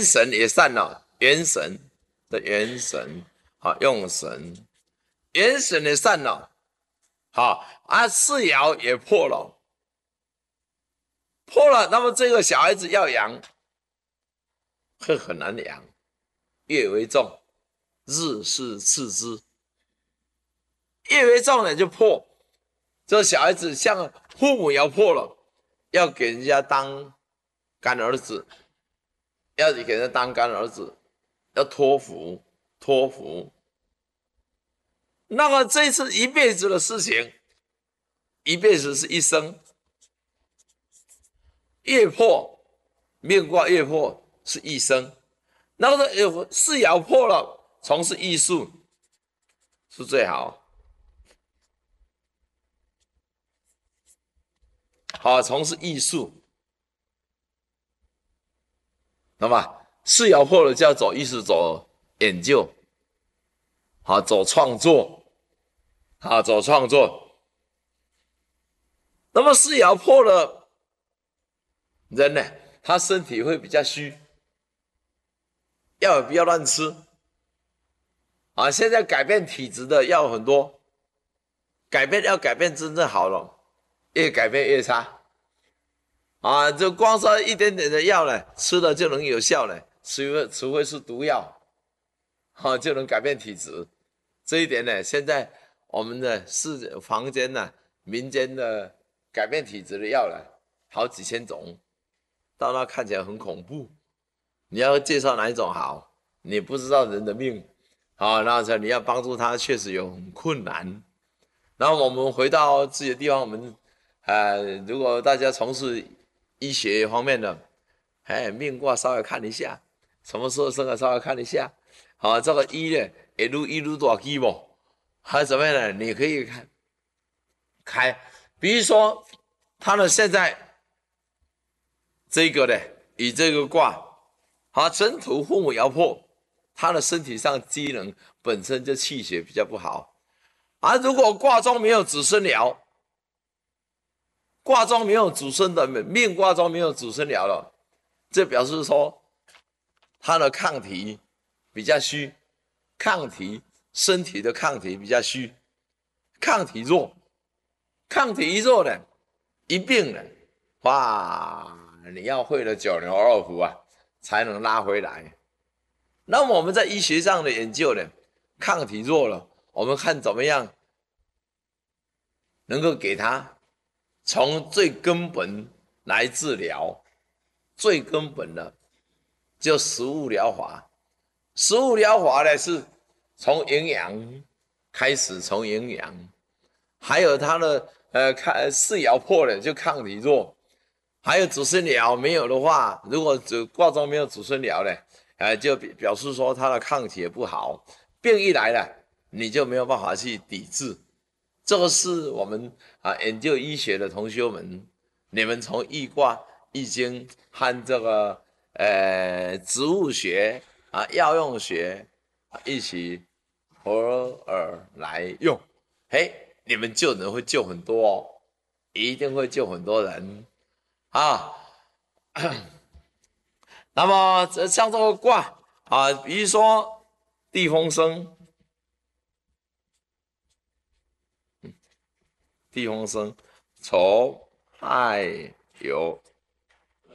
元神也散了，元神的元神，好用神，元神也散了，好四爻也破了，那么这个小孩子要养，会很难养，月为重，日是次之，月为重呢就破，这小孩子像父母爻破了，要给人家当干儿子，要给人家当干儿子，要托付。那么这是一辈子的事情，一辈子是一生。月破，命卦月破是一生。那么四爻破了，从事艺术是最好。好，从事艺术。那么四爻破了就要走艺术，走研究，好，走创作，好，走创作。那么四爻破了，人呢，他身体会比较虚，药也不要乱吃。现在改变体质的药很多，要改变真正好了，越改变越差。就光说一点点的药呢，吃了就能有效呢，除非是毒药，就能改变体质。这一点呢，现在我们的坊间呢，民间的改变体质的药呢，好几千种，到那看起来很恐怖。你要介绍哪一种好，你不知道人的命，那你要帮助他，确实有很困难。然后我们回到自己的地方，我们如果大家从事医学方面的，命卦稍微看一下，什么时候生的稍微看一下，这个一呢，一路多少 G 不？还有怎么样呢？你可以开，比如说他的现在这个呢，以这个卦，真土父母爻破，他的身体上机能本身就气血比较不好，如果卦中没有子孙爻。卦中没有主身的命卦中没有主身爻了，这表示说他的抗体比较虚，身体的抗体比较虚，抗体弱，抗体一弱呢，一病呢，哇，你要会了九牛二虎才能拉回来。那么我们在医学上的研究呢，抗体弱了，我们看怎么样能够给他从最根本来治疗，最根本的就食物疗法。食物疗法呢是从营养开始，从营养，还有它的四爻破了就抗体弱，还有祖孙爻没有的话，如果卦中没有祖孙爻呢，就表示说它的抗体也不好，病一来了你就没有办法去抵制。这个是我们研究医学的同学们，你们从易卦、易经和这个植物学药用学一起合而来用，你们救人会救很多哦，一定会救很多人啊。那么像这个卦比如说地风生。地风生，丑亥酉